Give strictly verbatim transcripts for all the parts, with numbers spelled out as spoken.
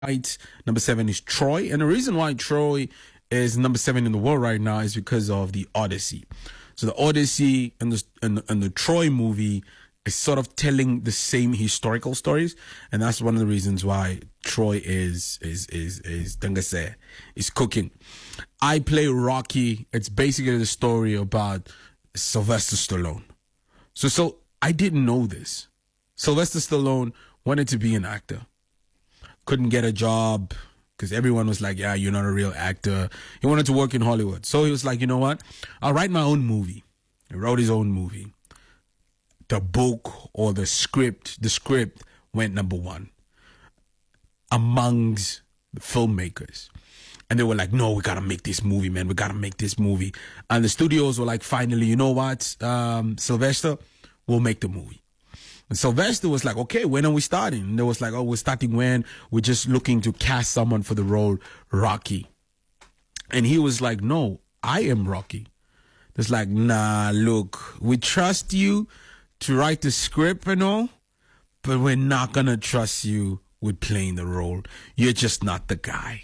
Right, number seven is Troy, and the reason why Troy is number seven in the world right now is because of the Odyssey. So the Odyssey and the and, and the Troy movie is sort of telling the same historical stories, and that's one of the reasons why Troy is is is is Dengase is cooking. I play Rocky. It's basically the story about Sylvester Stallone. So so I didn't know this. Sylvester Stallone wanted to be an actor. Couldn't get a job because everyone was like, yeah, you're not a real actor. He wanted to work in Hollywood. So he was like, you know what? I'll write my own movie. He wrote his own movie. The book or the script, the script went number one amongst the filmmakers. And they were like, no, we got to make this movie, man. We got to make this movie. And the studios were like, finally, you know what, um, Sylvester, we'll make the movie. And Sylvester was like, okay, when are we starting? And they was like, oh, we're starting when? We're just looking to cast someone for the role, Rocky. And he was like, no, I am Rocky. It's like, nah, look, we trust you to write the script and all, but we're not going to trust you with playing the role. You're just not the guy.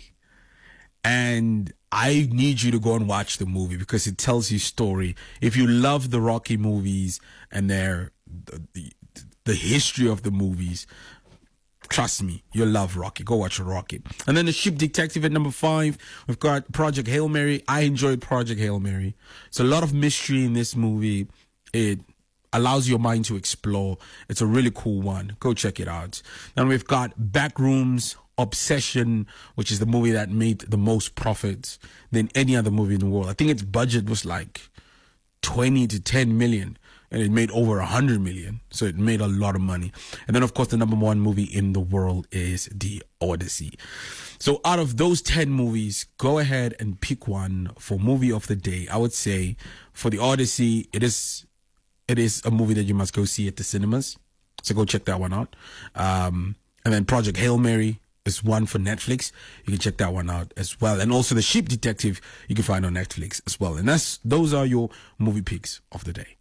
And I need you to go and watch the movie because it tells you story. If you love the Rocky movies and their the, the the history of the movies, trust me, you'll love Rocky. Go watch Rocky. And then the Ship Detective at number five, we've got Project Hail Mary. I enjoyed Project Hail Mary. It's a lot of mystery in this movie. It allows your mind to explore. It's a really cool one. Go check it out. Then we've got Backrooms Obsession, which is the movie that made the most profits than any other movie in the world. I think its budget was like twenty to ten million. And it made over one hundred million. So it made a lot of money. And then, of course, the number one movie in the world is The Odyssey. So out of those ten movies, go ahead and pick one for movie of the day. I would say for The Odyssey, it is it is a movie that you must go see at the cinemas. So go check that one out. Um, and then Project Hail Mary is one for Netflix. You can check that one out as well. And also The Ship Detective you can find on Netflix as well. And that's those are your movie picks of the day.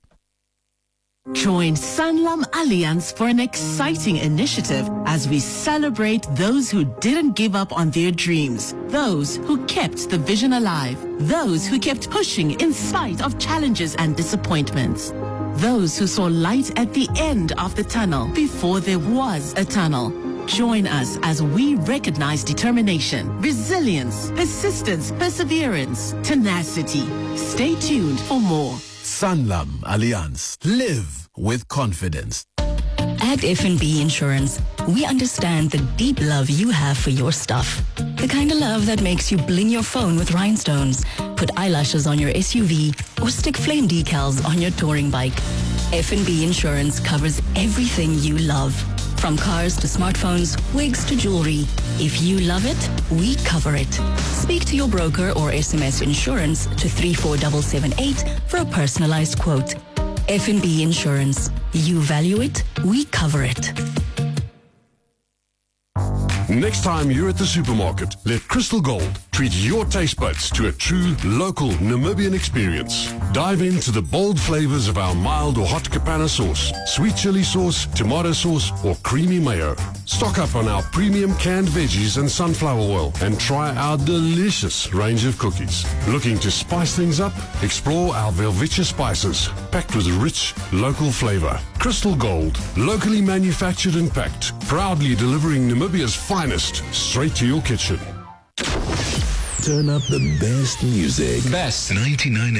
Join Sanlam Alliance for an exciting initiative as we celebrate those who didn't give up on their dreams, those who kept the vision alive, those who kept pushing in spite of challenges and disappointments, those who saw light at the end of the tunnel before there was a tunnel. Join us as we recognize determination, resilience, persistence, perseverance, tenacity. Stay tuned for more. Sanlam Alliance. Live with confidence. At F N B Insurance, we understand the deep love you have for your stuff. The kind of love that makes you bling your phone with rhinestones, put eyelashes on your S U V, or stick flame decals on your touring bike. F N B Insurance covers everything you love. From cars to smartphones, wigs to jewelry. If you love it, we cover it. Speak to your broker or S M S insurance to three four seven seven eight for a personalized quote. F N B Insurance. You value it, we cover it. Next time you're at the supermarket, let Crystal Gold treat your taste buds to a true local Namibian experience. Dive into the bold flavors of our mild or hot Capana sauce, sweet chili sauce, tomato sauce, or creamy mayo. Stock up on our premium canned veggies and sunflower oil and try our delicious range of cookies. Looking to spice things up? Explore our Velveeta spices, packed with rich local flavor. Crystal Gold, locally manufactured and packed, proudly delivering Namibia's finest straight to your kitchen. Turn up the best music. Best ninety-nine